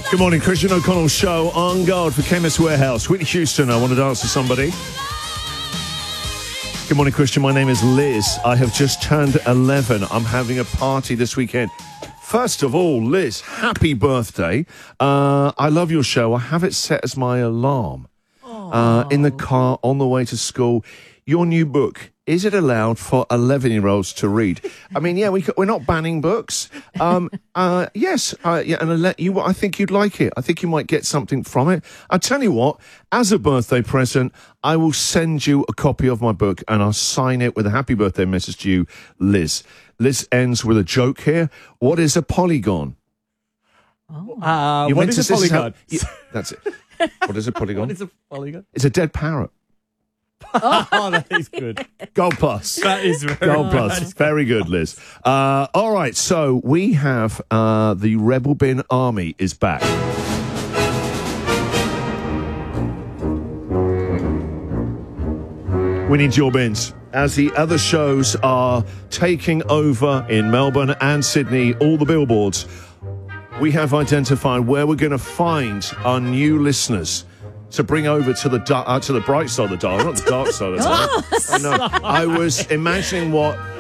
Good morning, Christian O'Connell show on guard for Chemist Warehouse. Whitney Houston, I wanted to answer somebody. Good morning, Christian. My name is Liz. I have just turned 11. I'm having a party this weekend. First of all, Liz, happy birthday. I love your show. I have it set as my alarm in the car on the way to school. Your new book, is it allowed for 11-year-olds to read? I mean, yeah, we're not banning books. Yes, yeah, and I think you'd like it. I think you might get something from it. I'll tell you what, as a birthday present, I will send you a copy of my book and I'll sign it with a happy birthday message to you, Liz. Liz ends with a joke here. What is a polygon? What is a polygon? That's it. What is a polygon? What is a polygon? It's a dead parrot. Oh, that is good. Gold plus. That is very Gold plus. Very good, Liz. All right, so we have the Rebel Bin Army is back. We need your bins. As the other shows are taking over in Melbourne and Sydney, all the billboards, we have identified where we're going to find our new listeners to bring over to the bright side of the dial, not the dark side of the dial. I know. I was imagining what